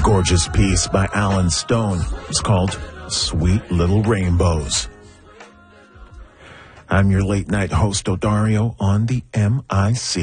Gorgeous piece by Alan Stone. It's called Sweet Little Rainbows. I'm your late night host, Odario, on the MIC.